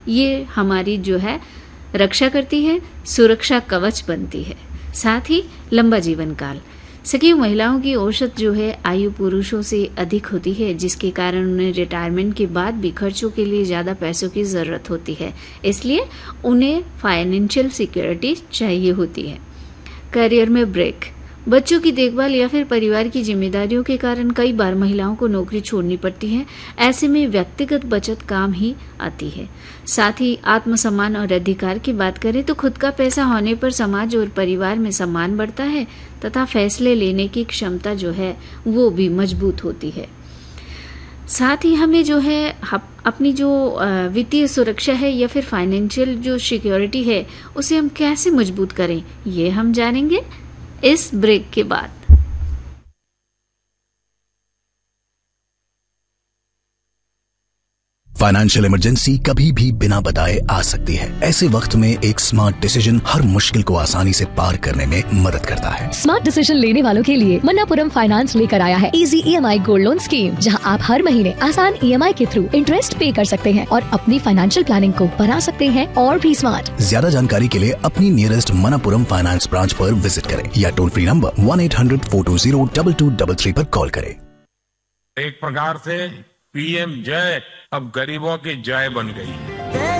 ये हमारी जो है रक्षा करती है, सुरक्षा कवच बनती है। साथ ही लंबा जीवन काल। सखी, महिलाओं की औसत जो है आयु पुरुषों से अधिक होती है, जिसके कारण उन्हें रिटायरमेंट के बाद भी खर्चों के लिए ज्यादा पैसों की जरूरत होती है। इसलिए उन्हें फाइनेंशियल सिक्योरिटी चाहिए होती है। करियर में ब्रेक। बच्चों की देखभाल या फिर परिवार की जिम्मेदारियों के कारण कई बार महिलाओं को नौकरी छोड़नी पड़ती है। ऐसे में व्यक्तिगत बचत काम ही आती है। साथ ही आत्मसम्मान और अधिकार की बात करें तो खुद का पैसा होने पर समाज और परिवार में सम्मान बढ़ता है तथा फैसले लेने की क्षमता जो है वो भी मजबूत होती है। साथ ही हमें जो है अपनी जो वित्तीय सुरक्षा है या फिर फाइनेंशियल जो सिक्योरिटी है उसे हम कैसे मजबूत करें, ये हम जानेंगे इस ब्रेक के बाद। फाइनेंशियल इमरजेंसी कभी भी बिना बताए आ सकती है। ऐसे वक्त में एक स्मार्ट डिसीजन हर मुश्किल को आसानी से पार करने में मदद करता है। स्मार्ट डिसीजन लेने वालों के लिए मन्नापुरम फाइनेंस लेकर आया है easy EMI gold loan scheme, जहां आप हर महीने आसान EMI के थ्रू इंटरेस्ट पे कर सकते हैं और अपनी फाइनेंशियल प्लानिंग को बना सकते हैं और भी स्मार्ट। ज्यादा जानकारी के लिए अपनी नियरेस्ट मन्नापुरम फाइनेंस ब्रांच पर विजिट करें या टोल फ्री नंबर 1-800-420-2222 पर कॉल करें। एक प्रकार से PM जय अब गरीबों की जय बन गई है।